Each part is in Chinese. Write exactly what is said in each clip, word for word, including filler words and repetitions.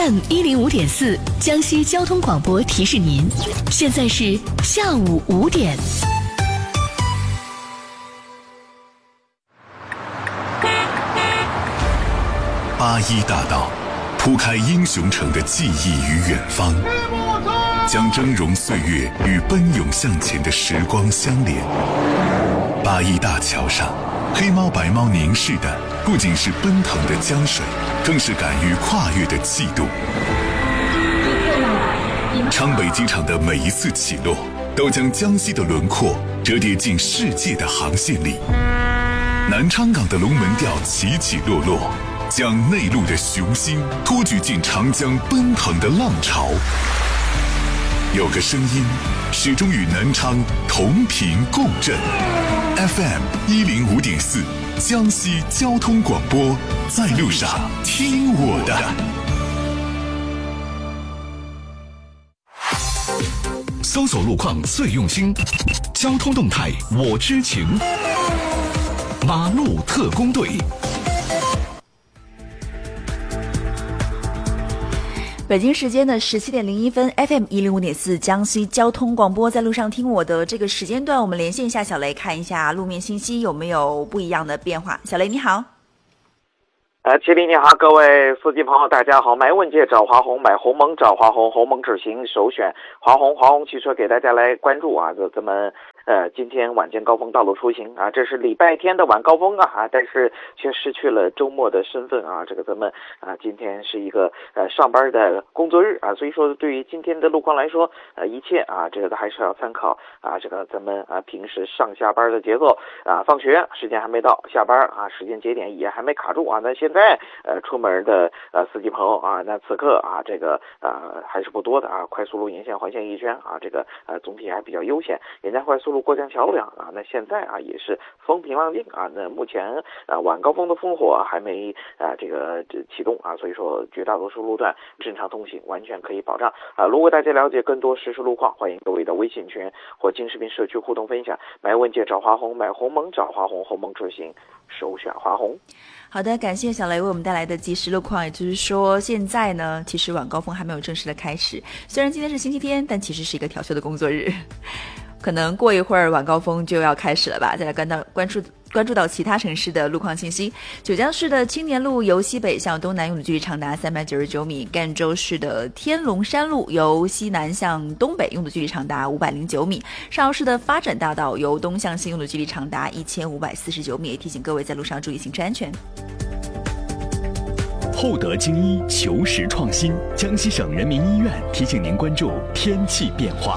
F M 一零五点四江西交通广播提示您，现在是下午五点。 八一大道铺开英雄城的记忆与远方，将峥嵘岁月与奔涌向前的时光相连。八一大桥上，黑猫白猫凝视的不仅是奔腾的江水，更是敢于跨越的气度。昌北机场的每一次起落，都将江西的轮廓折叠进世界的航线里。南昌港的龙门吊起起落落，将内陆的雄心托举进长江奔腾的浪潮。有个声音始终与南昌同频共振。 F M 一零五点四江西交通广播，在路上听我的。 搜索路况最用心，交通动态我知情。马路特工队。 北京时间的十七点零一分 ，F M 一零五点四江西交通广播，在路上听我的这个时间段，我们连线一下小雷，看一下路面信息有没有不一样的变化。小雷你好。 呃，齐林你好，各位司机朋友大家好，买问界找华宏，买鸿蒙找华宏，鸿蒙智行首选华宏，华宏汽车给大家来关注啊，就咱们呃今天晚间高峰道路出行啊，这是礼拜天的晚高峰啊，但是却失去了周末的身份啊，这个咱们啊今天是一个呃上班的工作日啊，所以说对于今天的路况来说，呃一切啊这个还是要参考啊这个咱们啊平时上下班的节奏啊，放学时间还没到，下班啊时间节点也还没卡住啊，那现在呃出门的呃司机朋友啊，那此刻啊这个呃还是不多的啊，快速路沿线环线一圈啊，这个呃总体还比较悠闲。沿江快速路过江桥梁啊，那现在啊也是风平浪静啊，那目前啊晚高峰的烽火还没啊这个这启动啊，所以说绝大多数路段正常通行完全可以保障啊。如果大家了解更多实时路况，欢迎各位的微信群或金视频社区互动分享。买问界找华宏，买鸿蒙找华宏，鸿蒙智行首选华宏。 好的，感谢小雷为我们带来的即时路况。也就是说，现在呢，其实晚高峰还没有正式的开始。虽然今天是星期天，但其实是一个调休的工作日。可能过一会儿晚高峰就要开始了吧？再来关到关注关注到其他城市的路况信息。九江市的青年路由西北向东南用的距离长达三百九十九米，赣州市的天龙山路由西南向东北用的距离长达五百零九米，上饶市的发展大道由东向西用的距离长达一千五百四十九米。也提醒各位在路上注意行车安全。 厚德精医求实创新，江西省人民医院提醒您关注天气变化。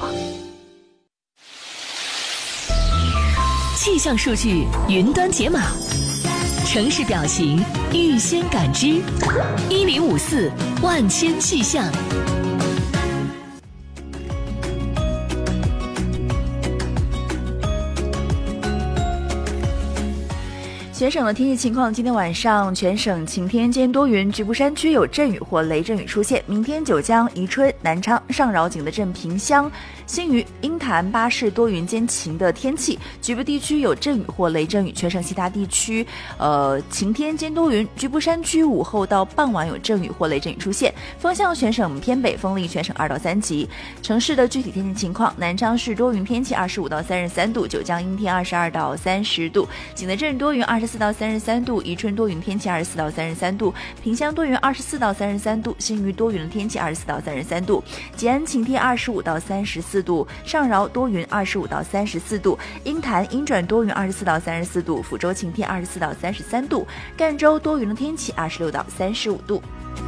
气象数据云端解码，城市表情预先感知，一零五四万千气象。 全省的天气情况，今天晚上全省晴天兼多云，局部山区有阵雨或雷阵雨出现。明天九江、宜春、南昌、上饶、景德镇、萍乡、新余、鹰潭、巴士多云兼晴的天气，局部地区有阵雨或雷阵雨。全省其他地区，呃，晴天兼多云，局部山区午后到傍晚有阵雨或雷阵雨出现。风向全省偏北，风力全省二到三级。城市的具体天气情况：南昌市多云天气，二十五到三十三度；九江阴天，二十二到三十度；景德镇多云，二十四到三十三度；宜春多云天气，二十四到三十三度；萍乡多云，二十四到三十三度；新余多云的天气，二十四到三十三度；吉安晴天，二十五到三十四度；上饶多云，二十五到三十四度；鹰潭阴转多云，二十四到三十四度；抚州晴天，二十四到三十三度；赣州多云的天气，二十六到三十五度。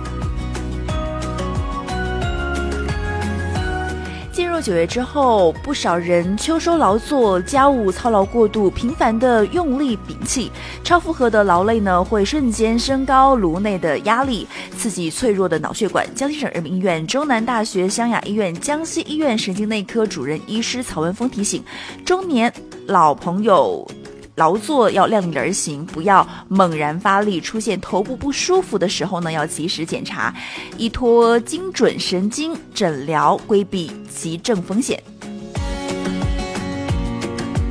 进入九月之后，不少人秋收劳作，家务操劳过度，频繁的用力屏气，超负荷的劳累呢，会瞬间升高颅内的压力，刺激脆弱的脑血管。江西省人民医院、中南大学湘雅医院、江西医院神经内科主任医师曹文峰提醒，中年老朋友劳作要量力而行，不要猛然发力，出现头部不舒服的时候呢，要及时检查，依托精准神经诊疗，规避急症风险。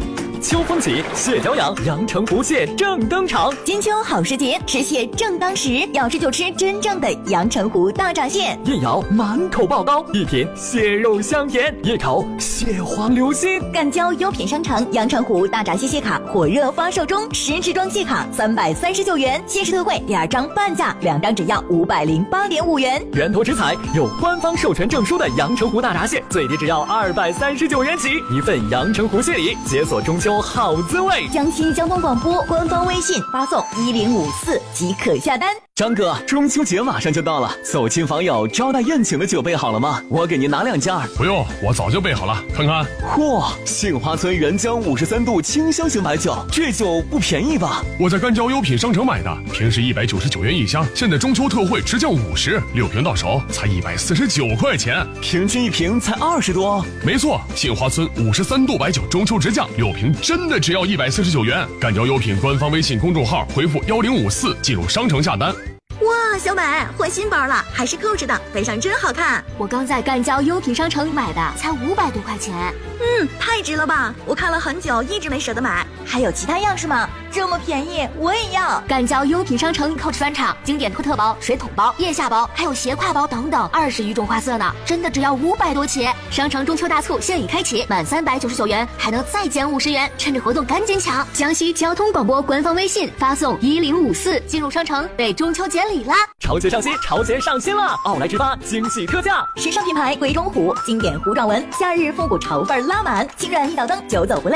秋风起，蟹脚痒，阳澄湖蟹正登场。 金秋好时节，吃蟹正当时，要吃就吃真正的阳澄湖大闸蟹。 夜咬满口爆膏，一品蟹肉香甜；夜烤蟹黄流心。 赣交优品商城阳澄湖大闸蟹蟹卡火热发售中，十支装蟹卡三百三十九元，限时特惠，第二张半价，两张只要五百零八点五元。 源头食材有官方授权证书的阳澄湖大闸蟹，最低只要二百三十九元起，一份阳澄湖蟹礼，解锁中秋好滋味。 江西交通广播官方微信发送一零五四即可下单。 张哥，中秋节马上就到了，走亲访友、招待宴请的酒备好了吗？我给您拿两件儿。 不用，我早就备好了，看看。 嚯，杏花村原浆五十三度清香型白酒，这酒不便宜吧？ 我在赣交优品商城买的，平时一百九十九元一箱，现在中秋特惠直降五十，六瓶到手才一百四十九块钱， 平均一瓶才二十多。 没错，杏花村五十三度白酒中秋直降，六瓶真的只要一百四十九元。赣交优品官方微信公众号回复幺零五四进入商城下单。 哇，小美换新包了，还是 Coach 的，背上真好看。 我刚在赣交优品商城买的，才五百多块钱。 嗯，太值了吧！我看了很久，一直没舍得买。还有其他样式吗？这么便宜，我也要。 赣交优品商城 Coach 专场，经典托特包、水桶包、腋下包，还有斜挎包等等，二十余种花色呢，真的只要五百多起。商城中秋大促现已开启，满三百九十九元还能再减五十元，趁着活动赶紧抢！江西交通广播官方微信发送一零五四进入商城，备中秋节礼啦！ 潮节上新，潮节上新了！奥莱直发惊喜特价， 时尚品牌贵中虎经典糊状纹，夏日复古潮范拉满，轻软一倒灯，久走不累。